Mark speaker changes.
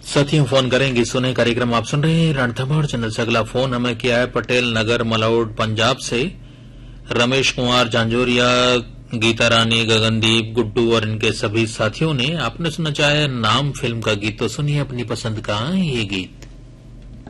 Speaker 1: साथियों फोन करेंगे सुने कार्यक्रम आप सुन रहे हैं रणथंभौर चैनल से। अगला फोन हमें किया है पटेल नगर मलौड पंजाब से रमेश कुमार झांझोरिया, गीता रानी, गगनदीप, गुड्डू और इनके सभी साथियों ने। आपने सुनना चाहे नाम फिल्म का गीत, तो सुनिए अपनी पसंद का ये गीत।